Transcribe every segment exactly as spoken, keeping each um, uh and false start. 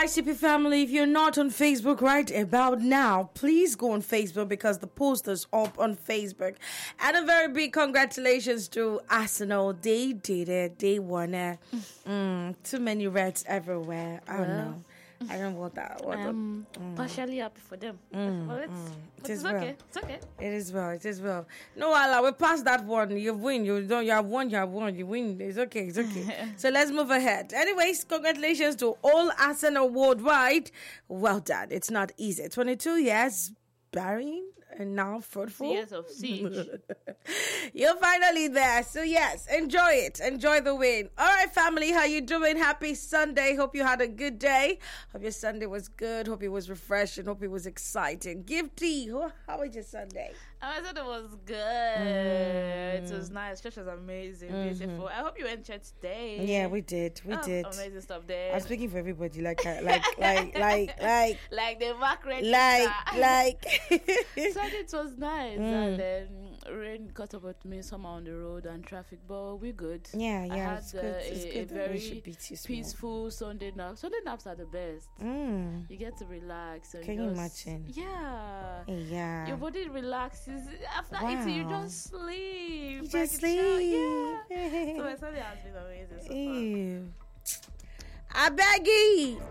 right, C P family, if you're not on Facebook right about now, please go on Facebook because the post is up on Facebook. And a very big congratulations to Arsenal. They did it. They won it. Mm, too many reds everywhere. I don't well. know. I don't want that. What I'm mm. partially happy for them. Mm, well, it's, mm. it's It is okay. well. It's okay. It is well. It is well. No, Allah, we're past that one. You win. You don't. You have won. You have won. You win. It's okay. It's okay. So let's move ahead. Anyways, congratulations to all Arsenal worldwide. Well done. It's not easy. twenty-two years, barren and now fruitful. Years of siege. You're finally there. So yes, enjoy it. Enjoy the win. All right, family, how you doing? Happy Sunday. Hope you had a good day. Hope your Sunday was good. Hope it was refreshing. Hope it was exciting. Give tea. How was your Sunday? I said it was good. Mm. It was nice. Church was amazing, Mm-hmm. beautiful. I hope you went church today. Yeah, we did. We oh, did. Amazing stuff there. I'm speaking for everybody. Like, like, like, like, like, like the back register. like, like. Sunday it was nice, Mm. and then rain caught up with me somehow on the road and traffic, but we're good. Yeah, I yeah, had it's uh, good. It's a, good. a that we very should beat you small. peaceful Sunday nap. Sunday naps are the best. Mm. You get to relax. And Can you just, imagine? Yeah. Yeah. Your body relaxes. After Wow. eating, you just sleep. You Like just a sleep. child. Yeah. So my Sunday has been amazing so far. Ew. I beg you.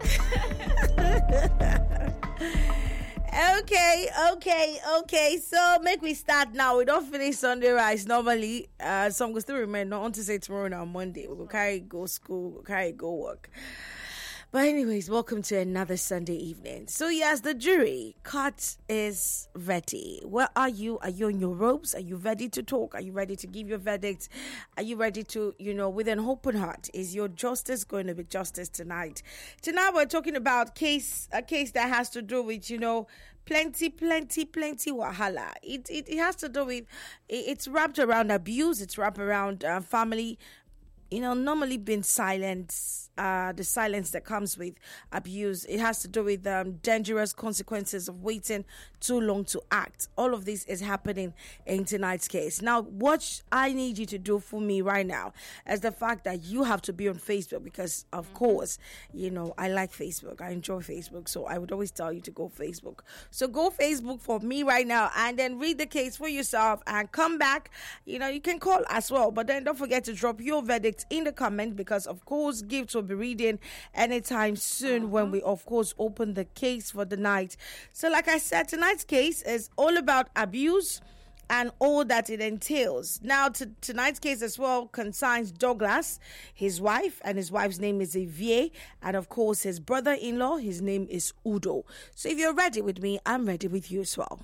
Okay, okay, okay. So make we start now. We don't finish Sunday rise normally. Uh, some will still remain. Not on to say tomorrow now Monday. We'll carry go school. We'll carry go work. But anyways, welcome to another Sunday evening. So yes, the jury court is ready. Where are you? Are you in your robes? Are you ready to talk? Are you ready to give your verdict? Are you ready to, you know, with an open heart? Is your justice going to be justice tonight? Tonight we're talking about case a case that has to do with, you know, plenty, plenty, plenty wahala. It it, it has to do with, it, it's wrapped around abuse. It's wrapped around uh, family. You know, normally being silent, uh, the silence that comes with abuse, it has to do with um, dangerous consequences of waiting too long to act. All of this is happening in tonight's case. Now, what I need you to do for me right now is the fact that you have to be on Facebook because, of mm-hmm. course, you know, I like Facebook. I enjoy Facebook. So I would always tell you to go Facebook. So go Facebook for me right now and then read the case for yourself and come back. You know, you can call as well. But then don't forget to drop your verdict in the comment because of course Gifts will be reading anytime soon uh-huh. when we of course open the case for the night. So like I said, tonight's case is all about abuse and all that it entails. Now to, tonight's case as well concerns Douglas, his wife, and his wife's name is Evie, and of course his brother-in-law, his name is Udo. So if you're ready with me, I'm ready with you as well.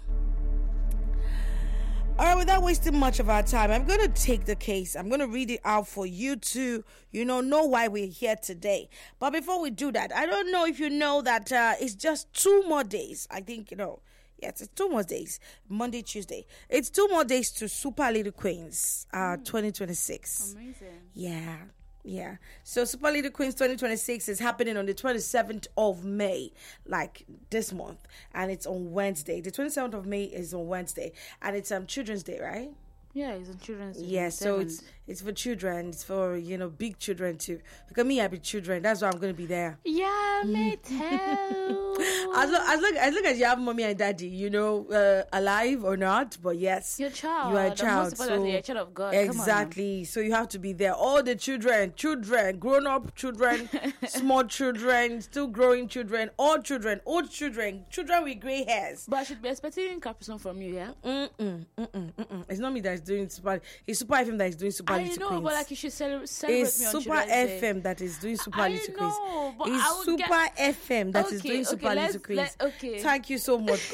All right, without wasting much of our time, I'm going to take the case. I'm going to read it out for you to, you know, know why we're here today. But before we do that, I don't know if you know that uh, it's just two more days. I think, you know, yes, it's two more days. Monday, Tuesday. It's two more days to Super Little Queens uh, mm. twenty twenty-six. Amazing. Yeah. Yeah. So Super Little Queens twenty twenty-six is happening on the twenty-seventh of May, like this month. And it's on Wednesday. The twenty-seventh of May is on Wednesday. And it's um Children's Day, right? Yeah, it's on Children's Day. Yeah, so it's it's for children. It's for, you know, big children too. Because me, I be children. That's why I'm going to be there. Yeah, me too. as, long, as, long, as long as you have mommy and daddy, you know, uh, alive or not. But yes, you're a child. You are a child. Most so you're a child of God. Exactly. So you have to be there. All the children, children, grown-up children, small children, still growing children, all children, old children, children with grey hairs. But I should be expecting Caprison from you, yeah? Mm-mm, mm-mm, mm-mm. It's not me that's doing Super. It's Super F M that is doing Super Little Queens. I know, but like you should celebrate, celebrate it's me on Super F M that is doing Super I Little know, Queens. but It's I Super get... F M that okay, is doing okay, Super Little Queens. Let, okay. Thank you so much.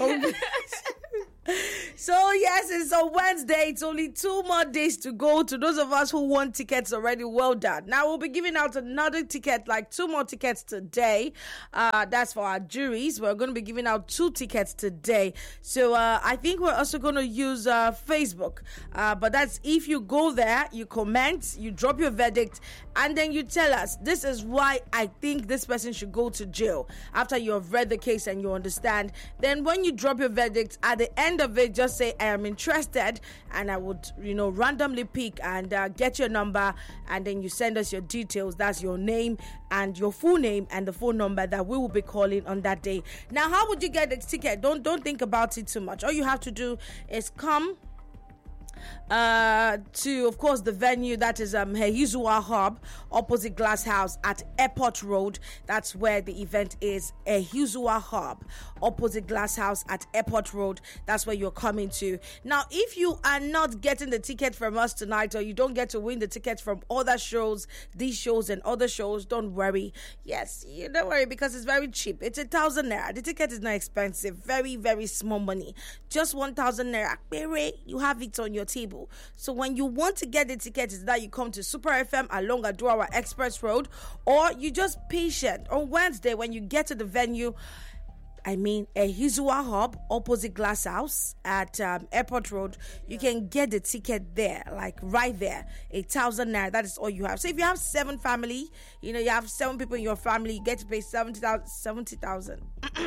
So yes, it's on Wednesday. It's only two more days to go. To those of us who won tickets already, well done. Now we'll be giving out another ticket, like two more tickets today. Uh, that's for our juries. We're going to be giving out two tickets today. So uh, I think we're also going to use uh, Facebook. Uh, but that's if you go there, you comment, you drop your verdict, and then you tell us, this is why I think this person should go to jail. After you have read the case and you understand, then when you drop your verdict, at the end end of it, just say I am interested, and I would, you know, randomly pick and uh, get your number, and then you send us your details. That's your name and your full name and the phone number that we will be calling on that day. Now, how would you get the ticket? Don't don't think about it too much. All you have to do is come uh to, of course, the venue that is um Hehizua Hub, opposite Glass House at Airport Road. That's where the event is. Hehizua Hub, opposite Glass House at Airport Road. That's where you're coming to. Now, if you are not getting the ticket from us tonight, or you don't get to win the tickets from other shows, these shows and other shows, don't worry. Yes, you don't worry, because it's very cheap. It's a thousand naira. The ticket is not expensive. Very, very small money. Just one thousand naira. You have it on your table. So when you want to get the ticket, is that you come to Super F M along Aduawa Express Road, or you just patient on Wednesday when you get to the venue. I mean, a Hizua Hub, opposite Glass House at um, Airport Road. You can get the ticket there, like right there. A thousand naira. That is all you have. So if you have seven family, you know, you have seven people in your family, you get to pay seventy thousand. seventy thousand.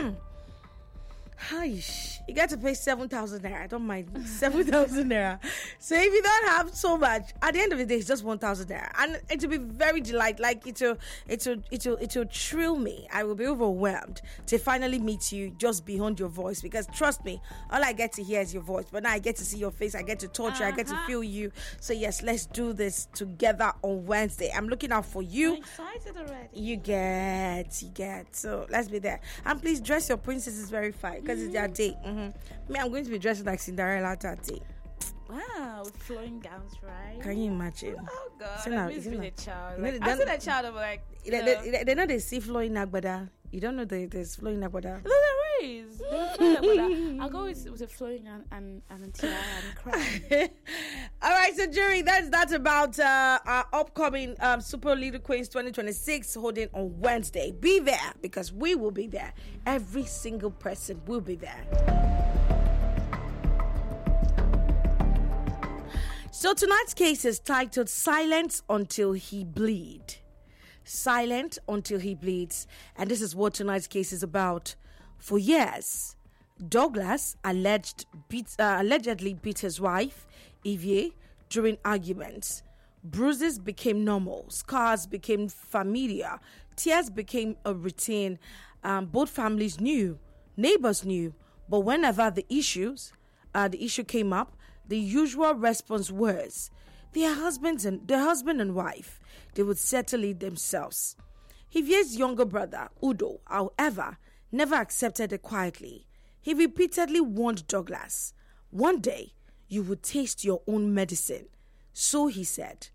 Hi, you get to pay seven thousand naira. I don't mind seven thousand naira. So if you don't have so much, at the end of the day, it's just one thousand naira, and it will be very delight. Like it will, it will, it will, it will thrill me. I will be overwhelmed to finally meet you just beyond your voice, because trust me, all I get to hear is your voice. But now I get to see your face. I get to touch uh-huh. you. I get to feel you. So yes, let's do this together on Wednesday. I'm looking out for you. I'm excited already. You get, you get. So let's be there. And please dress your princesses very fine, because it's their day. Mm-hmm. Me, I'm going to be dressed like Cinderella that day. Wow, with flowing gowns, right? Can you imagine? Oh God, so I now, miss being like, a child. You know, Like, they I see a child, I'm like, you they, know. they, they know they see flowing nagbada. You don't know the, there's flowing nagbada. No, there is. There's flowing nagbada. I'll go with, with a flowing and and and a tiara and crown. All right, so jury, that's that's about uh, our upcoming um, Super Little Queens twenty twenty-six holding on Wednesday. Be there, because we will be there. Every single person will be there. So tonight's case is titled Silent Until He Bleed. Silent Until He Bleeds. And this is what tonight's case is about. For years, Douglas alleged beat, uh, allegedly beat his wife, Evie, during arguments. Bruises became normal. Scars became familiar. Tears became a routine. Um, both families knew. Neighbors knew. But whenever the issues, uh, the issue came up, the usual response was their husbands and their husband and wife. They would settle it themselves. Evie's younger brother, Udo, however, never accepted it quietly. He repeatedly warned Douglas, "One day, you will taste your own medicine." So he said.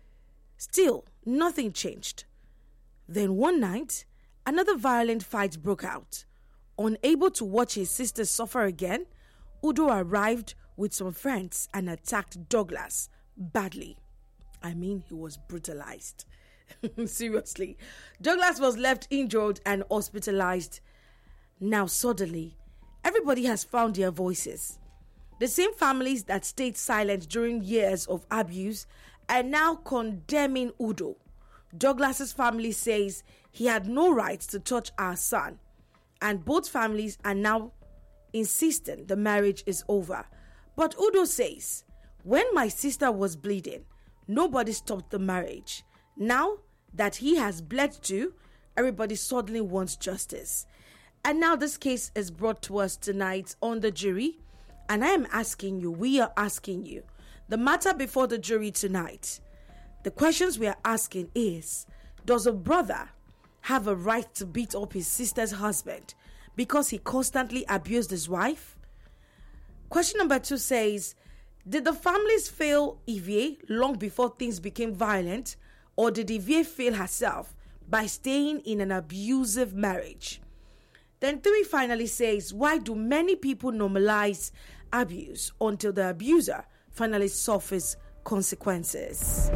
Still, nothing changed. Then one night, another violent fight broke out. Unable to watch his sister suffer again, Udo arrived with some friends and attacked Douglas badly. I mean, he was brutalized. Seriously. Douglas was left injured and hospitalized. Now, suddenly, everybody has found their voices. The same families that stayed silent during years of abuse are now condemning Udo. Douglas's family says he had no right to touch our son, and both families are now insisting the marriage is over. But Udo says, when my sister was bleeding, nobody stopped the marriage. Now that he has bled too, everybody suddenly wants justice. And now this case is brought to us tonight on the jury. And I am asking you, we are asking you, the matter before the jury tonight. The questions we are asking is, does a brother have a right to beat up his sister's husband because he constantly abused his wife? Question number two says, did the families fail Evie long before things became violent, or did Evie fail herself by staying in an abusive marriage? Then three finally says, why do many people normalize abuse until the abuser finally suffers consequences?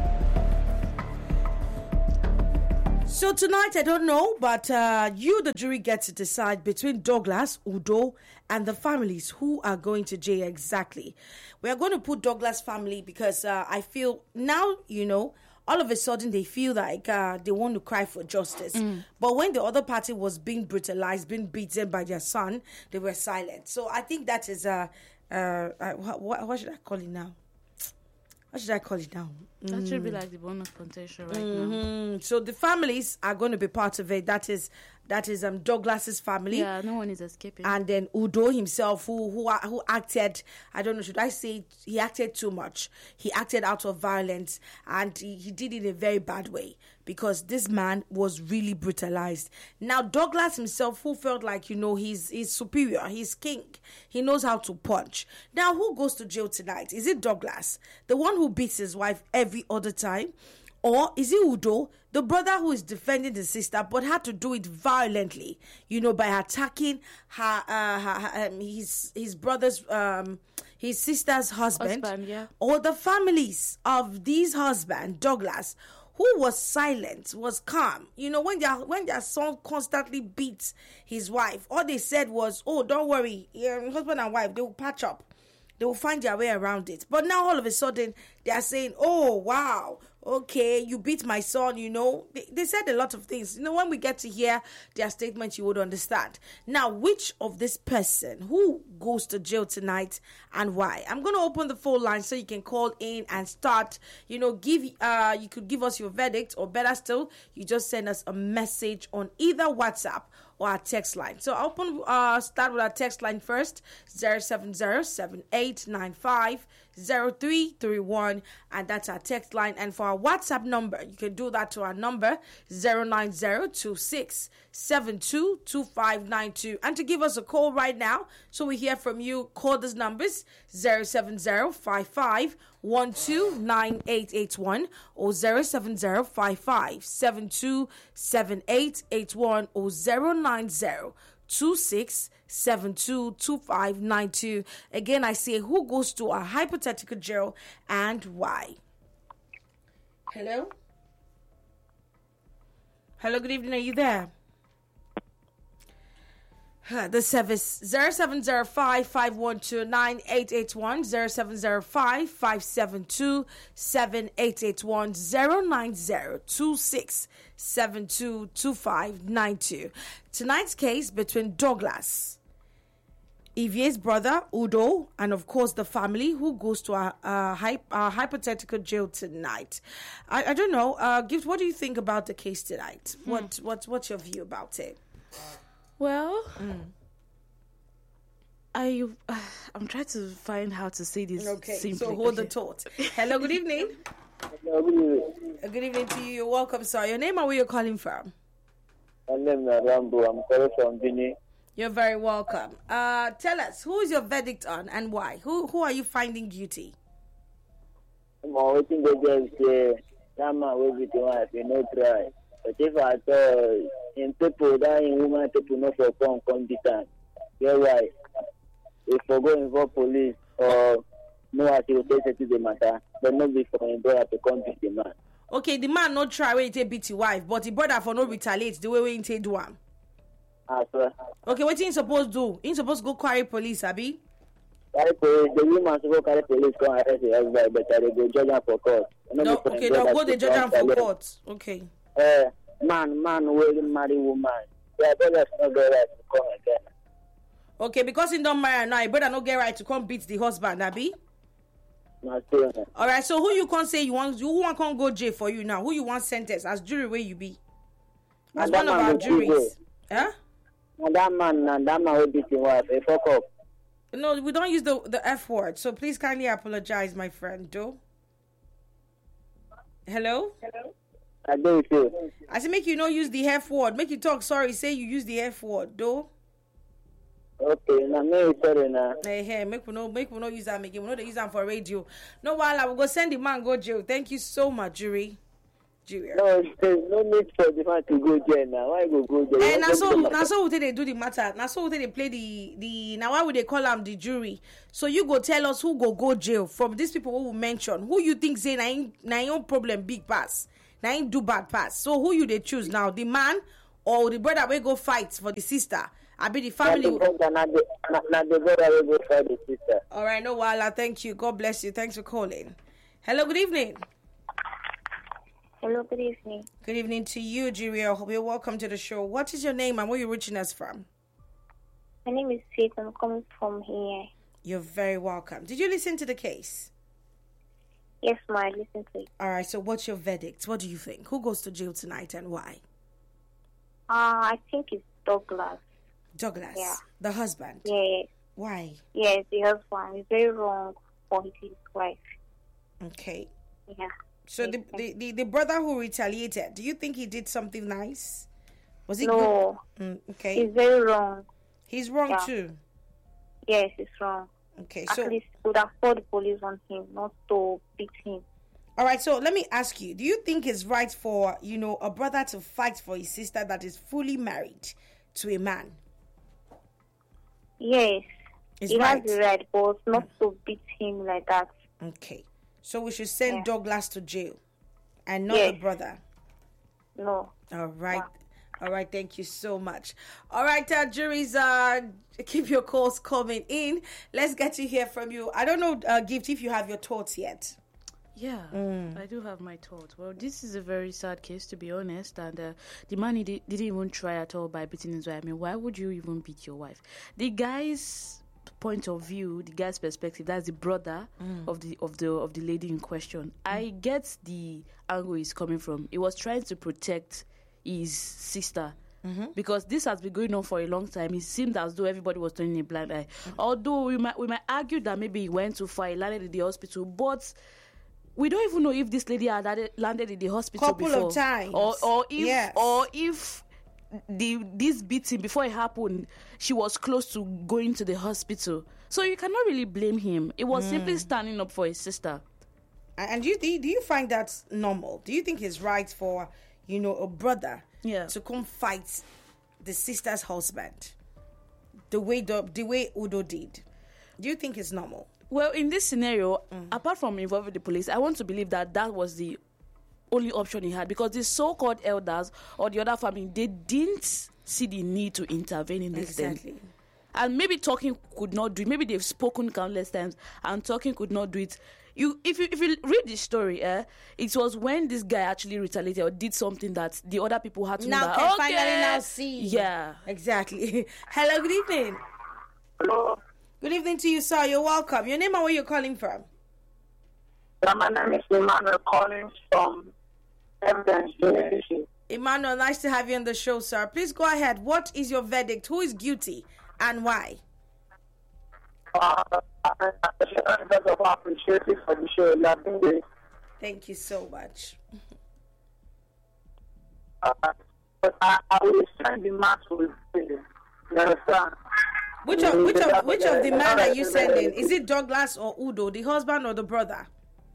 So tonight, I don't know, but uh, you, the jury, get to decide between Douglas, Udo, and the families who are going to jail exactly. We are going to put Douglas' family because uh, I feel now, you know, all of a sudden they feel like uh, they want to cry for justice. Mm. But when the other party was being brutalized, being beaten by their son, they were silent. So I think that is a, uh, uh, what, what should I call it now? What should I call it now? That mm. should be like the bonus contention right mm-hmm. now. So the families are going to be part of it. That is that is um Douglas's family. Yeah, no one is escaping. And then Udo himself, who who who acted, I don't know, should I say he acted too much? He acted out of violence, and he, he did it in a very bad way because this man was really brutalized. Now Douglas himself, who felt like, you know, he's he's superior, he's king, he knows how to punch. Now who goes to jail tonight? Is it Douglas, the one who beats his wife every other time? Or is it Udo, the brother who is defending the sister, but had to do it violently, you know, by attacking her, uh, her, her um, his his brother's, um, his sister's husband, husband yeah. or the families of these husband, Douglas, who was silent, was calm. You know, when their when their son constantly beats his wife, all they said was, "Oh, don't worry, yeah, husband and wife, they will patch up." They will find their way around it. But now all of a sudden, they are saying, oh, wow, okay, you beat my son, you know. They, they said a lot of things. You know, when we get to hear their statements, you would understand. Now, which of this person, who goes to jail tonight and why? I'm going to open the phone line so you can call in and start, you know, give, uh, you could give us your verdict, or better still, you just send us a message on either WhatsApp or our text line. So I'll open, uh, start with our text line first, zero seven zero, seven eight nine five, zero three three one, and that's our text line. And for our WhatsApp number, you can do that to our number, zero nine zero two six seven two two five nine two. And to give us a call right now, so we hear from you, call these numbers, zero seven zero five five one two nine eight eight one or zero seven zero five five seven two seven eight eight one or zero nine zero two six seven two two five nine two. Again, I say, who goes to a hypothetical jail and why? Hello? Hello, good evening. Are you there? The service zero seven zero five five one two nine eight eight one, zero seven zero five five seven two seven eight eight one, zero nine zero two six seven two two five nine two. Tonight's case between Douglas, Evie's brother Udo, and of course the family, who goes to a, a, hyp- a hypothetical jail tonight. I, I don't know. Uh, Gift, what do you think about the case tonight? Hmm. What what what's your view about it? Well, mm. I uh, I'm trying to find how to say this. Okay, simply. So hold okay. the thought. Hello, good evening. Hello, good evening. Uh, good evening to you. You're welcome, sir. Your name and where you're calling from? My name is Rambo. I'm calling from Guinea. You're very welcome. Uh, tell us, who is your verdict on and why? Who who are you finding guilty? I'm waiting to just say that man will be the one if you no try. But if I thought in people that in woman people not for come come the time, you're right. If we go involve police or no as you say to the matter, but not before in brother to come beat the man. Okay, the man not try where he take beat your wife, but the brother for no retaliate the way we take do am. Ah, sir. Okay, what he supposed to do? He supposed to go carry police, abi? Carry police. The woman supposed to carry police come arrest the husband, but they go judge him for court. No, okay, they'll go the judge him for court. Okay. Uh, man, man will marry woman. Their brothers not get right to come again. Okay, because he don't marry now, brother no get right to come beat the husband, abi? No, still. All right, so who you can't say you want? Who want can't go jail for you now? Who you want sentence as jury where you be? As one of our juries, huh? And that man, and that man will beat his wife. He fuck up. No, we don't use the the F word. So please kindly apologize, my friend. Do. Hello. Hello. I do too. I say make you not use the F word. Make you talk. Sorry, say you use the F word. Do. Okay, now me sorry now. Hey, hey, make we no, make we no use that again. We know they use that for radio. No, while I will go send the man go jail. Thank you so much, jury. Jury. No, there's no need for the man to go jail now. Why go go jail? And now so, now so they do the matter. Now so they play the the. Now why would they call them the jury? So you go tell us who go go jail from these people who will mention. Who you think say na na your problem big pass. Now ain't do bad pass. So who you they choose now? The man or the brother will go fight for the sister? I be the family. Not the brother, not the, not, not the brother will go fight the sister. All right, no wala. Thank you. God bless you. Thanks for calling. Hello, good evening. Hello, good evening. Good evening to you, Jiria. You're welcome to the show. What is your name and where are you reaching us from? My name is Faith. I'm coming from here. You're very welcome. Did you listen to the case? Yes, ma, I listened to it. All right, so what's your verdict? What do you think? Who goes to jail tonight and why? Uh, I think it's Douglas. Douglas, Yeah. the husband. Yes, Why? yes, the husband. It's very wrong for his wife. Okay. Yeah. So the, the, the, the brother who retaliated, do you think he did something nice? Was he No, good? Mm, okay. it's very wrong. He's wrong Yeah. too. Yes, it's wrong. Okay, At so least would have called the police on him, not to beat him. all right, so let me ask you, do you think it's right for, you know, a brother to fight for his sister that is fully married to a man? Yes, It's he right. has the right, but not to beat him like that. Okay. So we should send Yeah. Douglas to jail and not Yes. the brother. No. All right. Wow. All right, thank you so much. All right, uh, juries, uh, keep your calls coming in. Let's get to hear from you. I don't know, uh, Gift, if you have your thoughts yet. Yeah, I do have my thoughts. Well, this is a very sad case, to be honest. And uh, the man he di- didn't even try at all by beating his wife. I mean, why would you even beat your wife? The guy's point of view, the guy's perspective, that's the brother of the of the of the lady in question. I get the angle he's coming from. He was trying to protect his sister. Because this has been going on for a long time. It seemed as though everybody was turning a blind eye. Although we might we might argue that maybe he went too far, he landed in the hospital, but we don't even know if this lady had landed- landed in the hospital Couple of before, times. or or if Yes. or if the this beating before it happened, she was close to going to the hospital. So you cannot really blame him. It was simply standing up for his sister. And and do you, do you do you find that normal? Do you think it's right for, you know, a brother Yeah. to come fight the sister's husband the way the, the way Udo did? Do you think it's normal? Well, in this scenario, apart from involving the police, I want to believe that that was the only option he had, because the so-called elders or the other family, they didn't see the need to intervene in this thing. Exactly. And maybe talking could not do it. Maybe they've spoken countless times and talking could not do it. You, if you if you read the story, eh, it was when this guy actually retaliated or did something that the other people had to know Now that, can okay, finally now see. Yeah. Exactly. Hello, good evening. Hello, Good evening to you, sir. You're welcome. Your name and where you're calling from? my name is Emmanuel calling from Evidence Generation. Emmanuel, nice to have you on the show, sir. Please go ahead. What is your verdict? Who is guilty and why? Uh, I I appreciate it for the show. You are doing it. Thank you so much. Uh, but I, I will send the man to the you. You understand? Which of which of which of the men are you sending? Is it Douglas or Udo, the husband or the brother?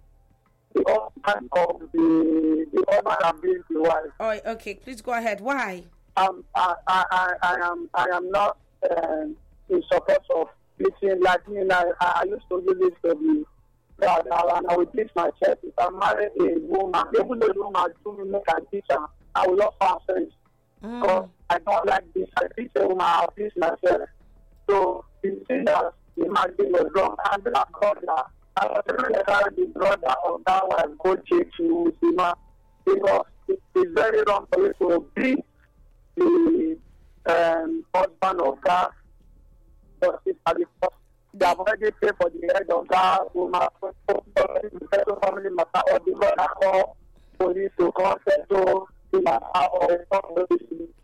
The husband of the the husband and being the wife. Oh, okay. Please go ahead. Why? Um, I, I, I, I am I am not um, in support of beating like me. I, I used to do this to the brother, and I would beat my chest. If I marry a woman, even though the woman do me make a teacher, I will not have sense. Mm. So I don't like this. I beat a woman, I beat myself. So you see that the man was wrong, and that brother, I was really carry the brother of that wife go check to the man, because it is very wrong for you to beat the um, husband of that your sister, because they have already paid for the head of that woman, for the person family matter, or the brother call police to come settle the matter, or something to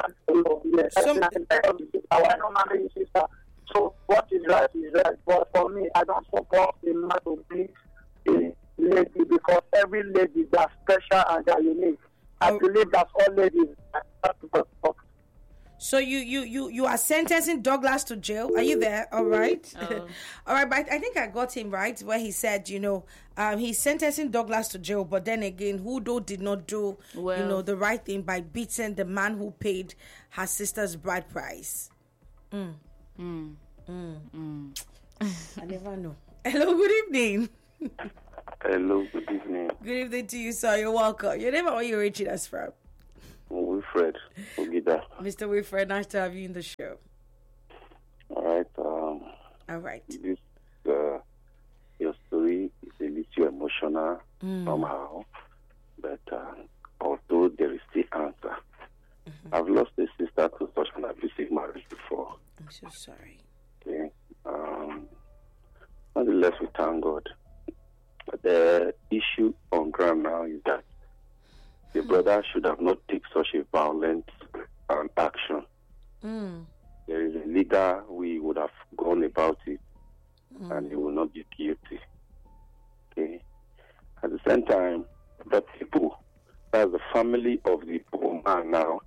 the Some- why not marry your sister? So what is right is right, but for me, I don't support the man to beat a lady, because every lady is special and they are unique. I Oh. believe that all ladies are special. So you you you you are sentencing Douglas to jail. Are you there? All right. Oh. All right, but I think I got him right where he said, you know, um, he's sentencing Douglas to jail, but then again, Udo did not do, you Well. know, the right thing by beating the man who paid her sister's bride price. Mm. Mm. Mm. Mm. I never know. Hello, good evening. Hello, good evening. Good evening to you, sir. You're welcome. Your name and where you're reaching us from? Wilfred Ogida. Mister Wilfred, nice to have you in the show. All right. Um, All right. this uh, your story is a little emotional Mm. somehow, but uh, I've lost a sister to such an abusive marriage before. I'm so sorry. Okay. Um, nonetheless, we thank God. But the issue on ground now is that the mm. brother should have not taken such a violent um, action. Mm. There is a leader, we would have gone about it, mm. and he will not be guilty. Okay. At the same time, the people, that's the family of the poor man now,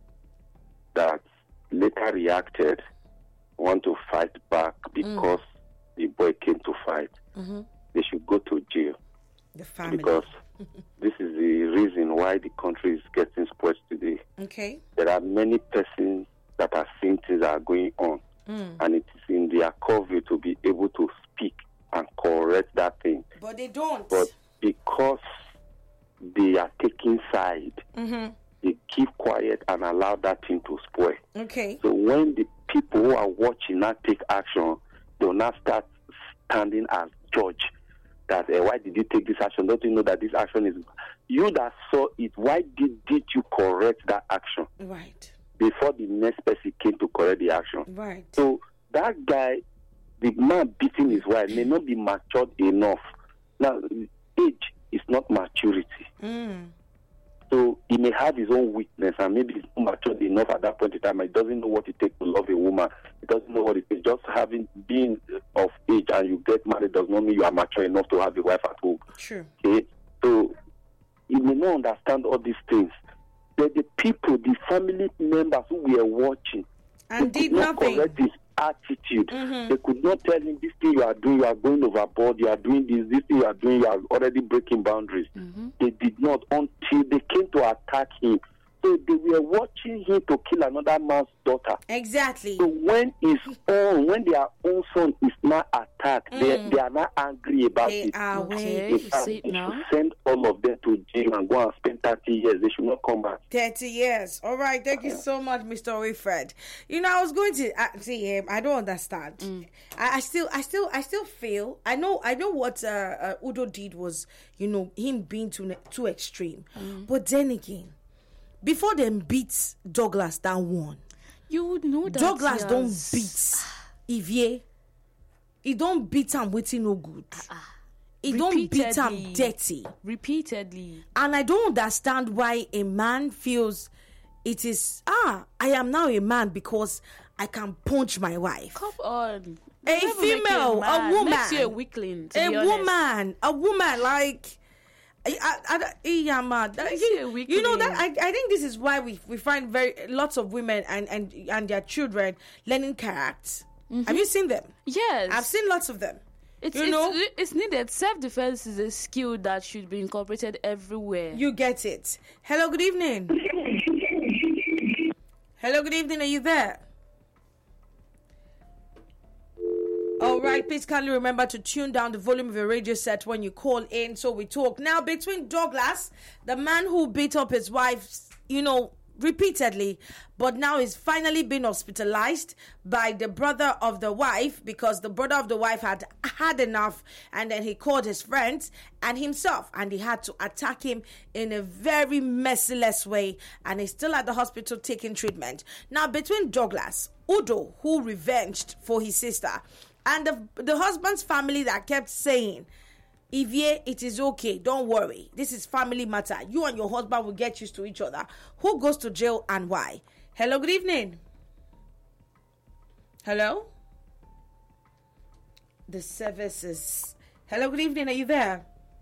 that later reacted, want to fight back because mm. the boy came to fight. Mm-hmm. They should go to jail. The family. Because this is the reason why the country is getting spoiled today. Okay. There are many persons that are seeing things that are going on, mm. and it is in their cover to be able to speak and correct that thing. But they don't. But because they are taking side, mm-hmm. they keep quiet and allow that thing to spoil. Okay. So when the people who are watching not take action, they will not start standing as judge. That uh, why did you take this action? Don't you know that this action is you that saw it? Why did did you correct that action? Right. Before the next person came to correct the action. Right. So that guy, the man beating his wife, may not be matured enough. Now, age is not maturity. Mm. So he may have his own weakness, and maybe he's not matured enough at that point in time. He doesn't know what it takes to love a woman. He doesn't know what it takes. Just having being of age and you get married does not mean you are mature enough to have a wife at home. True. Okay? So he may not understand all these things. But the people, the family members who were watching, and did not nothing. Correct his attitude. Mm-hmm. They could not tell him, this thing you are doing, you are going overboard, you are doing this, this thing you are doing, you are already breaking boundaries. Mm-hmm. They did not until they came to attack him. So they were watching him to kill another man's daughter. Exactly. So when his own, when their own son is not attacked, mm. they, they are not angry about they it. Are okay. They, are, they should send all of them to jail and go and spend thirty years. They should not come back. thirty years. All right. Thank you so much, Mister Wilfred. You know, I was going to uh, see him. I don't understand. Mm. I, I still, I still, I still feel. I know, I know what uh, uh, Udo did was, you know, him being too too extreme. Mm. But then again, before them beat Douglas down one, you would know that Douglas yes. don't beat Ivie. He don't beat him waiting no good. Uh-uh. He don't beat him dirty. Repeatedly. And I don't understand why a man feels it is, ah, I am now a man because I can punch my wife. Come on. A female, a, a woman. Makes you a weakling, to a be honest. woman, a woman, like... I, I, I, yeah, man. You, you know that I, I think this is why we we find very lots of women and, and, and their children learning character. Mm-hmm. Have you seen them? Yes, I've seen lots of them. It's, you it's, know, it's needed. Self-defense is a skill that should be incorporated everywhere. You get it. Hello, good evening. Hello, good evening. Are you there? All right, please kindly remember to tune down the volume of your radio set when you call in so we talk. Now, between Douglas, the man who beat up his wife, you know, repeatedly, but now is finally been hospitalized by the brother of the wife because the brother of the wife had had enough, and then he called his friends and himself, and he had to attack him in a very merciless way, and he's still at the hospital taking treatment. Now, between Douglas, Udo, who revenged for his sister, and the, the husband's family that kept saying, Ivie, it is okay, don't worry. This is family matter. You and your husband will get used to each other. Who goes to jail and why? Hello, good evening. Hello? The service is... Hello, good evening, are you there?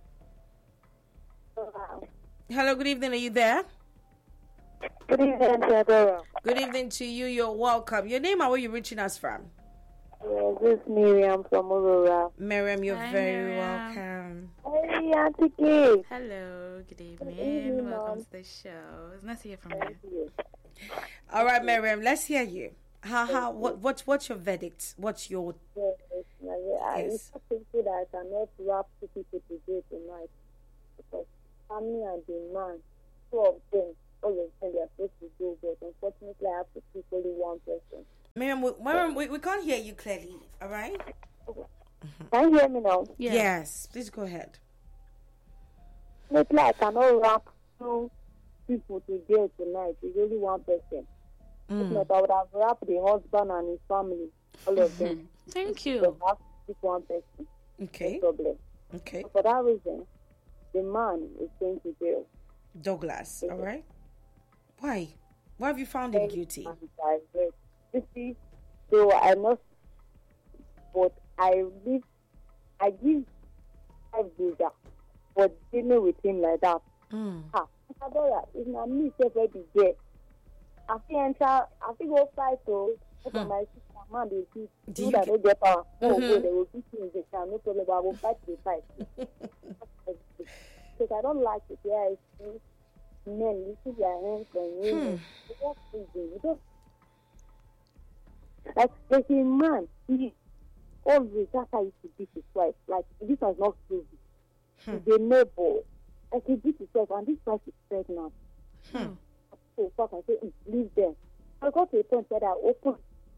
Hello. Hello, good evening, are you there? Good evening, Theodora. Good evening to you, you're welcome. Your name and where you're reaching us from? Yes, this is Miriam from Aurora. Miriam, you're Hi, very Miriam. welcome. Hey, Auntie Kate. Hello, good evening. Good evening, Welcome Mom. to the show. It's nice to hear from Thank you. you. All right, Miriam, let's hear you. How, how, what, what, what's your verdict? What's your... Yes, yes, I Yes. it's people that I cannot wrap two people today tonight because family and the man, two of them, all of them, they are supposed to go, but unfortunately, I have to pick only one person. Miriam, we, Miriam we, we can't hear you clearly, all right? Can you hear me now? Yeah. Yes, please go ahead. Maybe I cannot wrap two people to jail tonight is only one person. Mm. If not, I would have wrapped the husband and his family, all of them. Thank They you. have to pick one person. Okay. No problem. Okay. So for that reason, the man is going to jail. Douglas. All right. Why? Why have you found him guilty? And I regret. You see, so I must, but I live, I give five Buddha for dealing with him like that. Mm. Ah, Isabella, it's not me, say where be there. I feel enter, I feel go fight so. Look at my sister, man, they see. Do You you that get- don't get power. No, Mhm. go, they will beat me in the car. No problem, but I will fight the fight. Because I don't like it. Yeah, I see men lifting their hands on women. They just freezing. You don't. Like, there's a man, he always, that's how he used to beat his wife. Like, this was not crazy. He's a neighbor. Like, he beat himself, and this wife is pregnant. Hmm. So fuck, I say, leave them. I got to a point where I opened.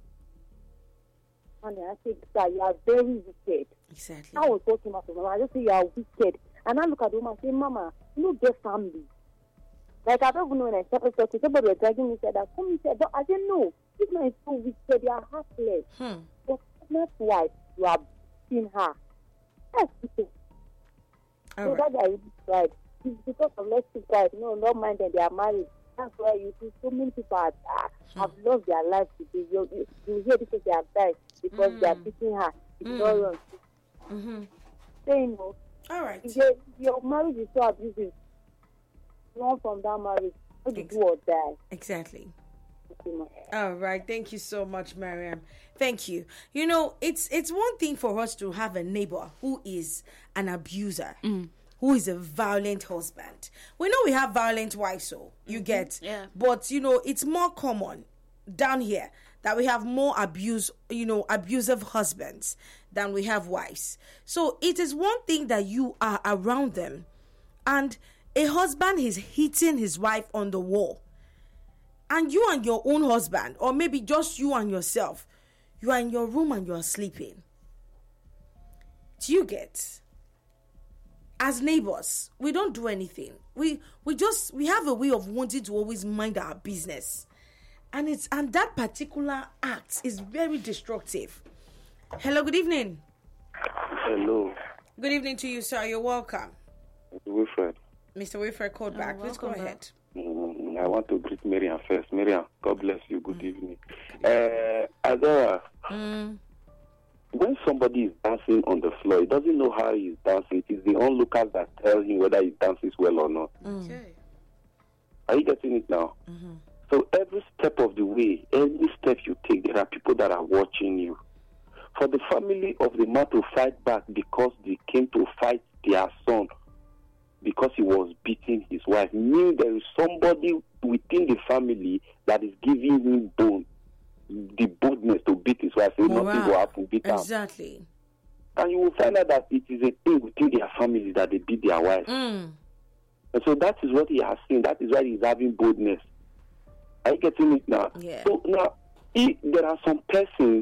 And I said, sir, you are very wicked. Exactly. I was talking about mama. I just say you are wicked. And I look at the woman and say, Mama, you don't get family. Like, I don't even know when I started talking. Somebody was dragging me, said that. Come and said, I said, no, this man is so wicked. You are heartless. Hmm. Your pregnant wife, you are beating her. That's wicked. All So right. that guy really tried. It's because of let's keep quiet. No, don't mind that they are married. That's why you see so many people are, are, have lost their lives today. You, you, you hear because they have died because they are beating her. It's Mm. not wrong. Mm-hmm. Say no. All right. If your, your marriage is so abusive, run from that marriage. Maybe Ex- do or die. Exactly. Okay, ma. All right. Thank you so much, Mariam. Thank you. You know, it's it's one thing for us to have a neighbor who is an abuser, who is a violent husband. We know we have violent wives, so you get. Yeah. But you know, it's more common down here that we have more abuse, you know, abusive husbands than we have wives. So it is one thing that you are around them, and a husband is hitting his wife on the wall, and you and your own husband, or maybe just you and yourself, you are in your room and you are sleeping. Do you get? As neighbors, we don't do anything. We we just we have a way of wanting to always mind our business. And it's and that particular act is very destructive. Hello, good evening. Hello, Good evening to you, sir. You're welcome. Wilfred. Mister Wilfred called back. Please go welcome ahead. Mm, I want to greet Miriam first. Miriam, God bless you. Good evening. Uh, Adora, Mm, when somebody is dancing on the floor, he doesn't know how he's dancing. It is the onlookers that tell him whether he dances well or not. Okay. Are you getting it now? mm-hmm. So every step of the way, every step you take, there are people that are watching you. For the family of the man to fight back because they came to fight their son because he was beating his wife, means there is somebody within the family that is giving him bone, the boldness to beat his wife. So Oh, nothing wow. will happen, beat her. Exactly. And you will find out that it is a thing within their family that they beat their wife. Mm, And so that is what he has seen. That is why he's having boldness. Are you getting it now? Yeah. So now, if there are some persons,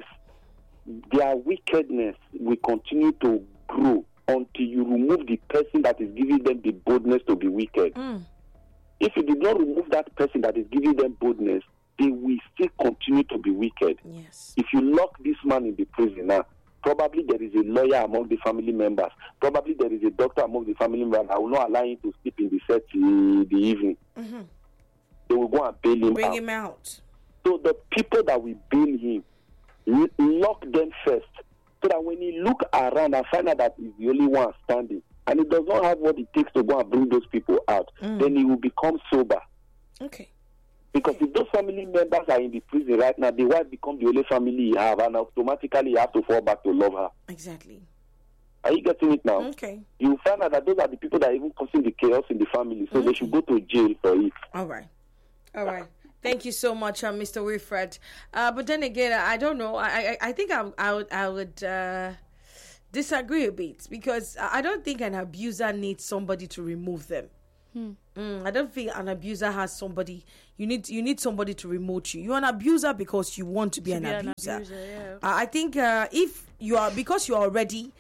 their wickedness will continue to grow until you remove the person that is giving them the boldness to be wicked. mm, If you did not remove that person that is giving them boldness, they will still continue to be wicked. yes. If you lock this man in the prison now, probably there is a lawyer among the family members. Probably there is a doctor among the family members that will not allow him to sleep in the set till the evening. Mm-hmm. They will go and bail him Bring out. him out. So the people that will bail him, l- lock them first, so that when he look around and find out that he's the only one standing, and he does not have what it takes to go and bring those people out, Mm. then he will become sober. Okay. Because if those family members are in the prison right now, the wife becomes the only family he have, and automatically you have to fall back to love her. Exactly. Are you getting it now? Okay. You will find out that those are the people that are even causing the chaos in the family, so they Okay. should go to jail for it. All right. All right. Thank you so much, uh, Mister Wilfred. Uh, but then again, I don't know. I I, I think I, I would I would uh, disagree a bit, because I don't think an abuser needs somebody to remove them. Mm, I don't think an abuser has somebody. You need you need somebody to remove you. You're an abuser because you want to be, an, be an abuser. abuser, yeah. Uh, I think uh, if you are, because you are already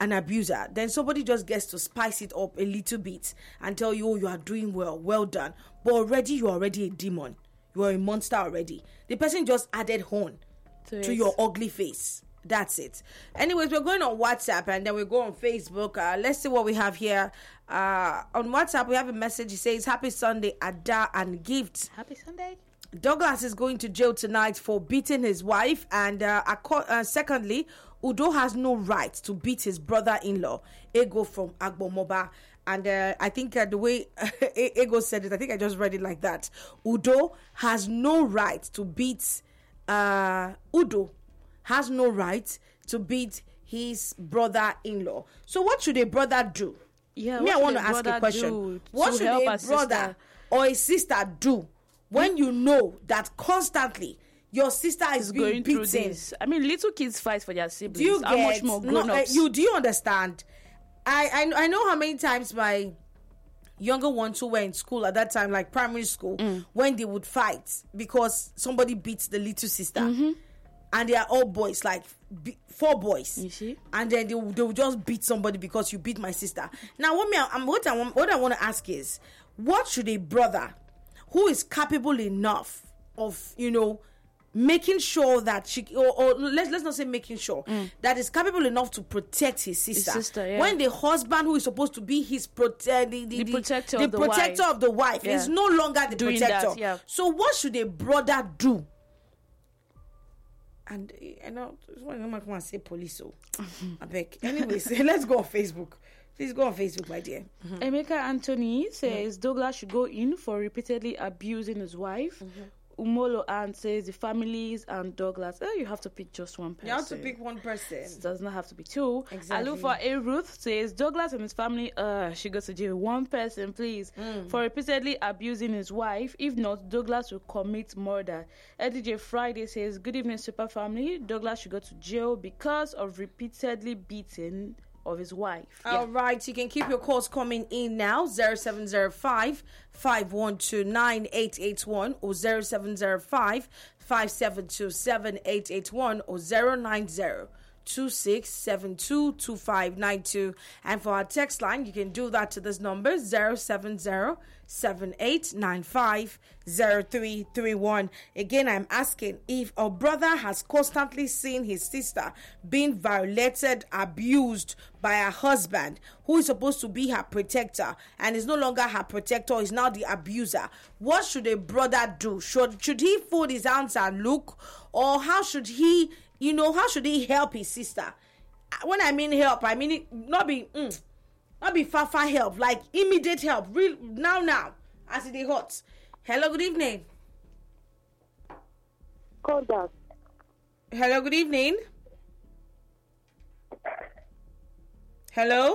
an abuser, then somebody just gets to spice it up a little bit and tell you, oh, you are doing well, well done. But already you're already a demon. You are a monster already. The person just added horn to, to your ugly face. That's it. Anyways, we're going on WhatsApp and then we go on Facebook. Uh, let's see what we have here. Uh, on WhatsApp, we have a message. It says, Happy Sunday, Ada and Gifts. Happy Sunday. Douglas is going to jail tonight for beating his wife. And uh, uh, secondly, Udo has no right to beat his brother-in-law, Ego from Agbomoba. And uh, I think uh, the way Ego said it, I think I just read it like that. Udo has no right to beat... Uh, Udo has no right to beat his brother-in-law. So what should a brother do? Yeah, Me, I want to ask a question. What should a brother sister? or a sister do when you know that constantly your sister is, is being beaten? This. I mean, little kids fight for their siblings. Do you how get, much more grown-ups? No, uh, you do you understand? I, I I know how many times my younger ones who were in school at that time, like primary school, mm. when they would fight because somebody beats the little sister. Mm-hmm. And they are all boys, like b- four boys. You see? And then they, they will just beat somebody because you beat my sister. Now, what, me, I'm, what, I, want, what I want to ask is, what should a brother who is capable enough of, you know, making sure that she, or, or let's, let's not say making sure, mm. that is capable enough to protect his sister. His sister yeah. When the husband who is supposed to be his prote- the, the, the, the protector, the of, the protector wife. of the wife yeah. is no longer the Doing protector. That, yeah. So what should a brother do? And I know I don't want to say police, so I beg. Anyways, let's go on Facebook. Please go on Facebook, my dear. Mm-hmm. Emeka Anthony says mm-hmm. Douglas should go in for repeatedly abusing his wife. Mm-hmm. Umolo Ann says the families and Douglas. Oh, you have to pick just one person. You have to pick one person. It does not have to be two. Exactly. I look for A Ruth says Douglas and his family. Uh, should go to jail. One person, please, mm. for repeatedly abusing his wife. If not, Douglas will commit murder. Eddie J Friday says good evening, super family. Douglas should go to jail because of repeatedly beating of his wife. All yeah. right, you can keep your calls coming in now. zero seven zero five, five one two, nine eight eight one or zero seven zero five, five seven two, seven eight eight one or zero nine zero two six seven two two five nine two. And for our text line, you can do that to this number zero seven zero seven eight nine five zero three three one. Again, I'm asking if a brother has constantly seen his sister being violated, abused by her husband, who is supposed to be her protector and is no longer her protector, is now the abuser. What should a brother do? Should should he fold his hands and look, or how should he, you know, how should he help his sister? When I mean help, I mean it not be mm, not be far far help, like immediate help, real now now as it is hot. Hello, good evening. Call back. Hello, good evening. Hello.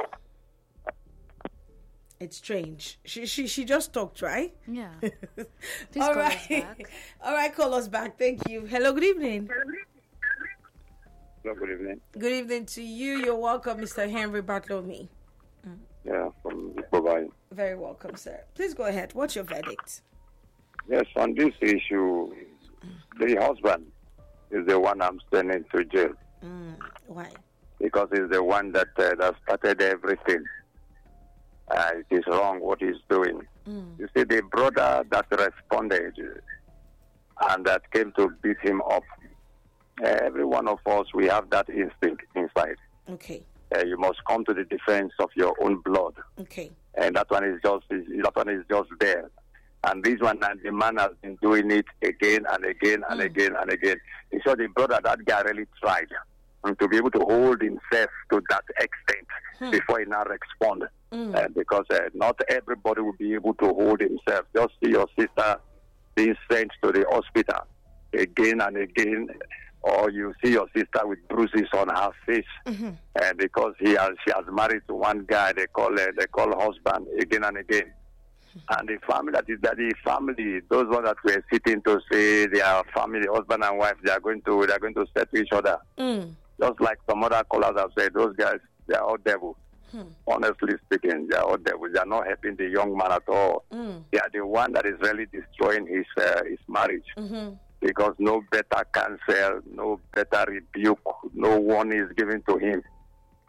It's strange. She she she just talked, right? Yeah. Please All call right. us back. All right, call us back. Thank you. Hello, good evening. Hello, good evening. Good evening to you. You're welcome, Mister Henry Bartholomew. Mm. Yeah, from Dubai. Very welcome, sir. Please go ahead. What's your verdict? Yes, on this issue, the husband is the one I'm sending to jail. Mm. Why? Because he's the one that, uh, that started everything. Uh, it is wrong what he's doing. Mm. You see, the brother that responded and that came to beat him up, uh, every one of us, we have that instinct inside. Okay. Uh, you must come to the defense of your own blood. Okay. And that one is just is, that one is just there. And this one, and the man has been doing it again and again and mm. again and again. He saw the brother, that guy really tried um, to be able to hold himself to that extent hmm. before he now respond. Mm. Uh, because uh, not everybody will be able to hold himself. Just see your sister being sent to the hospital again and again, or you see your sister with bruises on her face, mm-hmm. uh, because he has she has married to one guy they call uh, they call husband again and again. And the family that is that the family, those ones that were sitting to say they are family, husband and wife, they are going to they are going to set to each other. Mm. Just like some other callers have said, those guys, they are all devils. Hmm. Honestly speaking, they are all devils. They are not helping the young man at all. Mm. They are the one that is really destroying his uh, his marriage. Mm-hmm. Because no better counsel, no better rebuke, no warning is given to him.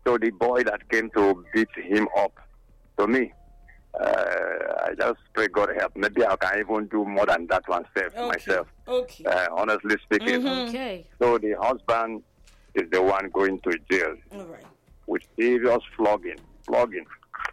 to the boy that came to beat him up. To me, uh, I just pray God help. Maybe I can even do more than that one self, Okay. myself. Okay. Uh, honestly speaking. Mhm. Okay. So the husband is the one going to jail All right. with serious flogging. Flogging.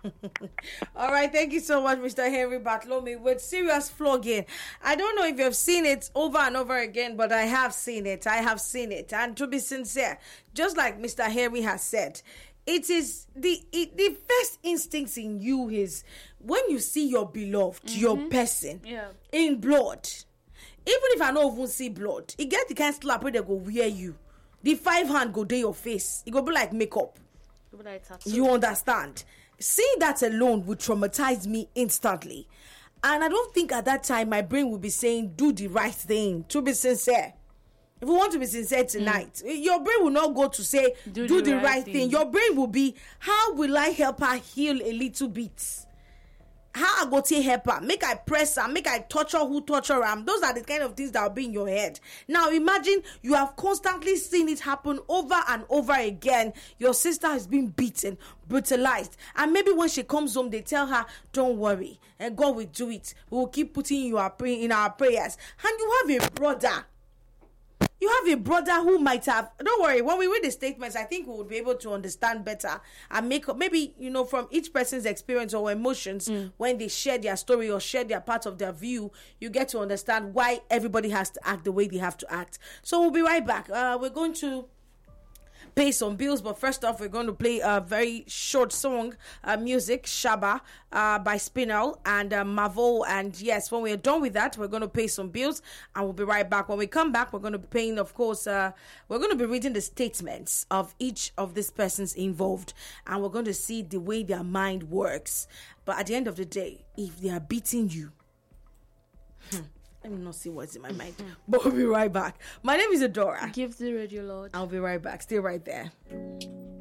All right, thank you so much, Mister Henry Bartlome, with serious flogging. I don't know if you've seen it over and over again, but I have seen it. I have seen it. And to be sincere, just like Mister Henry has said, it is the it, the first instincts in you is when you see your beloved, your person, Yeah. in blood. Even if I don't even see blood, it get the kind of slap where they go wear you. The five hand go down your face. It go be like makeup. But I tattoo. You understand? Seeing that alone would traumatize me instantly. And I don't think at that time my brain would be saying, do the right thing. To be sincere. If we want to be sincere tonight, mm. your brain will not go to say, do, do the, the right, right thing. thing. Your brain will be, how will I help her heal a little bit? How I go to help her? Make I press her, make I touch her, who touch her. Um, those are the kind of things that will be in your head. Now imagine you have constantly seen it happen over and over again. Your sister has been beaten, brutalized. And maybe when she comes home, they tell her, don't worry, and God will do it. We will keep putting you in our prayers. And you have a brother. You have a brother who might have, don't worry, when we read the statements, I think we would be able to understand better and make up, maybe, you know, from each person's experience or emotions, mm. when they share their story or share their part of their view, you get to understand why everybody has to act the way they have to act. So we'll be right back. Uh, we're going to pay some bills, but first off, we're going to play a very short song, uh, music, Shaba, uh, by Spinel and uh, Mavo. And yes, when we're done with that, we're going to pay some bills, and we'll be right back. When we come back, we're going to be paying, of course, uh, we're going to be reading the statements of each of these persons involved, and we're going to see the way their mind works. But at the end of the day, if they are beating you, hmm, let me not see what's in my mind. But we'll be right back. My name is Adora. Give the radio, Lord. I'll be right back. Stay right there.